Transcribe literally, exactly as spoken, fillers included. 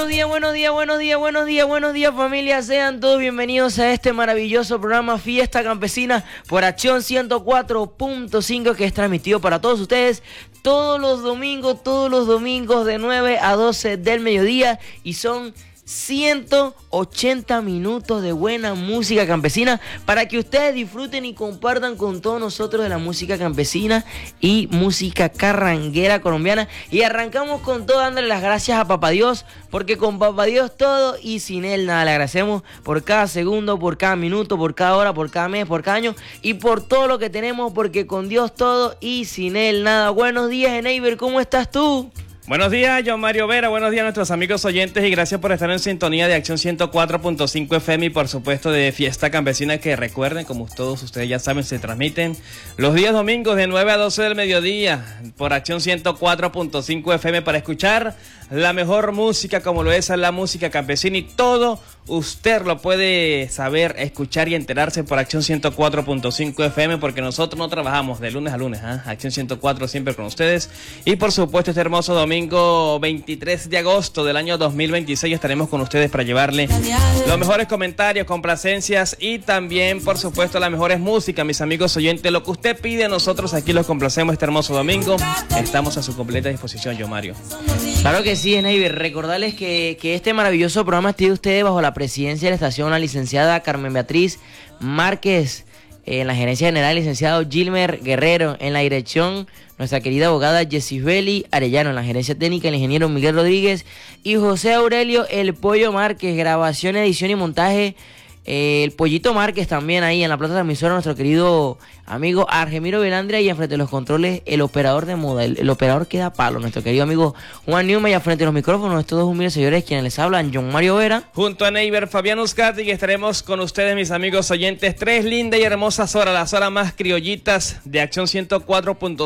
Buenos días, buenos días, buenos días, buenos días, buenos días, familia. Sean todos bienvenidos a este maravilloso programa Fiesta Campesina por Acción ciento cuatro punto cinco, que es transmitido para todos ustedes todos los domingos, todos los domingos de nueve a doce del mediodía, y son ciento ochenta minutos de buena música campesina para que ustedes disfruten y compartan con todos nosotros de la música campesina y música carranguera colombiana. Y arrancamos con todo dándole las gracias a Papá Dios, porque con Papá Dios todo y sin Él nada. Le agradecemos por cada segundo, por cada minuto, por cada hora, por cada mes, por cada año y por todo lo que tenemos, porque con Dios todo y sin Él nada. Buenos días, Eneiber, ¿cómo estás tú? Buenos días, John Mario Vera, buenos días a nuestros amigos oyentes y gracias por estar en sintonía de Acción ciento cuatro punto cinco F M y por supuesto de Fiesta Campesina, que recuerden, como todos ustedes ya saben, se transmiten los días domingos de nueve a doce del mediodía por Acción ciento cuatro punto cinco F M para escuchar la mejor música, como lo es la música campesina, y todo usted lo puede saber, escuchar y enterarse por Acción ciento cuatro punto cinco F M, porque nosotros no trabajamos de lunes a lunes, ¿eh? Acción ciento cuatro siempre con ustedes. Y por supuesto este hermoso domingo veintitrés de agosto del año dos mil veintiséis estaremos con ustedes para llevarle los mejores comentarios, complacencias y también por supuesto las mejores músicas, mis amigos oyentes. Lo que usted pide, nosotros aquí los complacemos este hermoso domingo. Estamos a su completa disposición, yo Mario. Claro que sí, Eneiber. Recordarles que, que este maravilloso programa esté ustedes bajo la presidencia de la estación, la licenciada Carmen Beatriz Márquez, eh, en la gerencia general, licenciado Gilmer Guerrero, en la dirección nuestra querida abogada Yesibeli Arellano, en la gerencia técnica el ingeniero Miguel Rodríguez y José Aurelio El Pollo Márquez, grabación, edición y montaje, eh, el Pollito Márquez también ahí en la planta transmisora, nuestro querido amigo Argemiro Velandria, y enfrente de los controles el operador de moda, el, el operador que da palo, nuestro querido amigo Juan Newman, y al frente de los micrófonos estos dos humildes señores quienes les hablan, John Mario Vera, junto a Neiber Fabián Uzcati, y estaremos con ustedes, mis amigos oyentes, tres lindas y hermosas horas, las horas más criollitas de Acción ciento cuatro punto